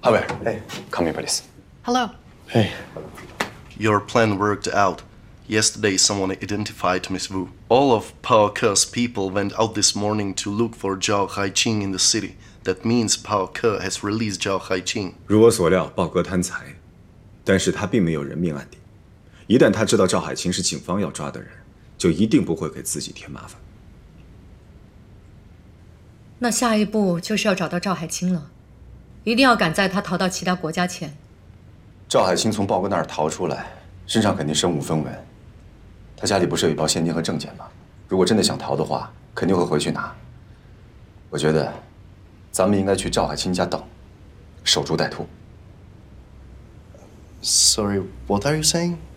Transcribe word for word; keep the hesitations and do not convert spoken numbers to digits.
Javier, hey, come here, please. Hello. Hey. Your plan worked out. Yesterday, someone identified Miss Wu. All of Pao Ke's people went out this morning to look for Zhao Haiqing in the city. That means Pao Ke has released Zhao Haiqing. 如我所料，豹哥贪财，但是他并没有人命案底。一旦他知道赵海清是警方要抓的人，就一定不会给自己添麻烦。 那下一步就是要找到赵海清了，一定要赶在他逃到其他国家前。 赵海清从豹哥那儿逃出来，身上肯定身无分文。他家里不是有一包现金和证件吗？如果真的想逃的话，肯定会回去拿。我觉得，咱们应该去赵海清家等，守株待兔。 Sorry, what are you saying?